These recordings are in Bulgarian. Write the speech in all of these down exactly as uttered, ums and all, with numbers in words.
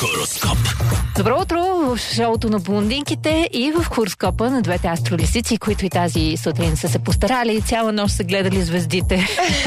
Хороскоп. Добро утро в шоуто на блондинките и в хороскопа на двете астролисици, които и тази сутрин са се постарали и цяла нощ са гледали звездите.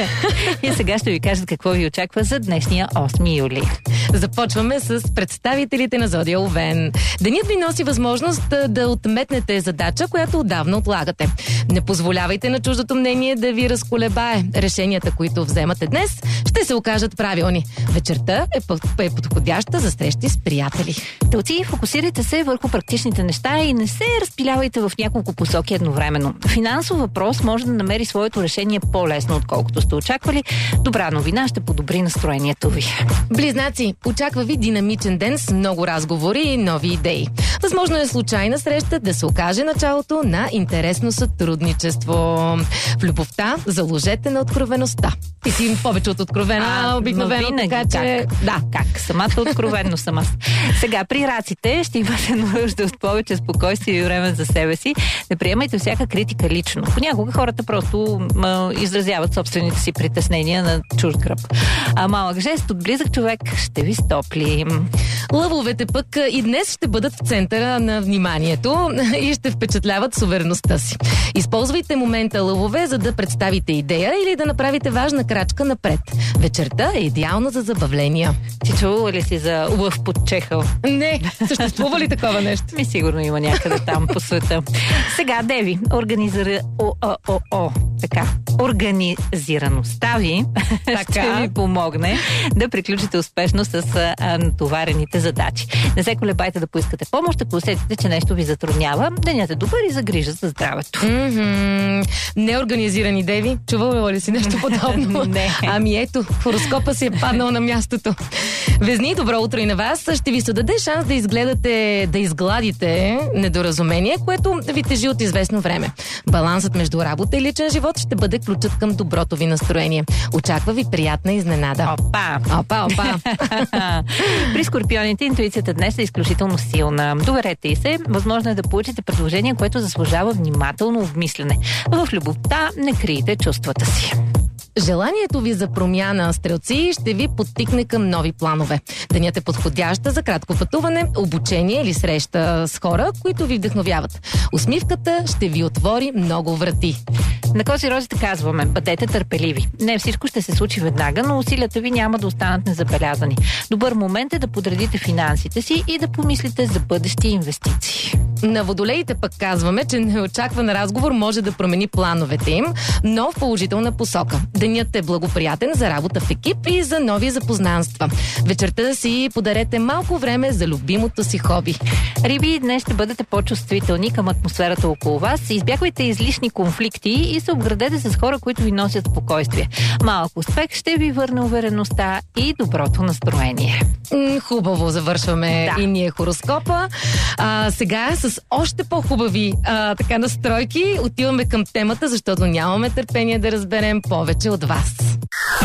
И сега ще ви кажат какво ви очаква за днешния осми юли. Започваме с представителите на зодия Овен. Денят ви носи възможност да отметнете задача, която отдавна отлагате. Не позволявайте на чуждото мнение да ви разколебае. Решенията, които вземате днес, ще се окажат правилни. Вечерта е, под, е подходяща за срещи с приятели. Телци, фокусирайте се върху практичните неща и не се разпилявайте в няколко посоки едновременно. Финансов въпрос може да намери своето решение по-лесно, отколкото сте очаквали. Добра новина ще подобри настроението ви. Близнаци, очаква ви динамичен ден с много разговори и нови идеи. Възможно е случайна среща да се окаже началото на интересно сътрудничество. В любовта заложете на откровеността. Ти си повече от откровена, а, обикновено, винаги, така че... Как? Да, как? Самата откровенно съм аз. Сега, при раците ще имате нужда от повече спокойствие и време за себе си. Не приемайте всяка критика лично. Понякога хората просто м- изразяват собствените си притеснения на чужд гръб. А малък жест от близък човек ще ви стопли. Лъвовете пък и днес ще бъдат в центъра на вниманието и ще впечатляват с увереността си. Използвайте момента, лъвове, за да представите идея или да направите важна крачка напред. Вечерта е идеална за забавления. Ти чувала ли си за лъв под чехъл? Не, съществува ли такова нещо? Ми сигурно има някъде там по света. Сега, Деви, организира... О, о, о, о, така. Организираността ви ще ви помогне да приключите успешно с а, натоварените задачи. Не се колебайте да поискате помощ, ако усетите, че нещо ви затруднява. Денят е добър и за грижа за здравето. Mm-hmm. Неорганизирани Деви, чувала ли си нещо подобно? Не. Ами ето, хороскопа си е паднал на мястото. Везни, добро утро и на вас. Ще ви се даде шанс да изгледате, да изгладите недоразумение, което ви тежи от известно време. Балансът между работа и личен живот ще бъде ключът към доброто ви настроение. Очаква ви приятна изненада. Опа! Опа, опа! При скорпионите интуицията днес е изключително силна. Доверете и се. Възможно е да получите предложение, което заслужава внимателно обмислене. В любовта не криете чувствата си. Желанието ви за промяна, стрелци, ще ви подтикне към нови планове. Денят е подходяща за кратко пътуване, обучение или среща с хора, които ви вдъхновяват. Усмивката ще ви отвори много врати. На Кози розите казваме, бъдете търпеливи. Не всичко ще се случи веднага, но усилията ви няма да останат незабелязани. Добър момент е да подредите финансите си и да помислите за бъдещи инвестиции. На водолеите пък казваме, че неочакван разговор може да промени плановете им, но в положителна посока. Денят е благоприятен за работа в екип и за нови запознанства. Вечерта си подарете малко време за любимото си хоби. Риби, днес ще бъдете по-чувствителни към атмосферата около вас. Избягвайте излишни конфликти и се обградете с хора, които ви носят спокойствие. Малък успех ще ви върне увереността и доброто настроение. М, хубаво завършваме да. И ние хороскопа. А, сега с още по-хубави а, така настройки отиваме към темата, защото нямаме търпение да разберем повече от вас.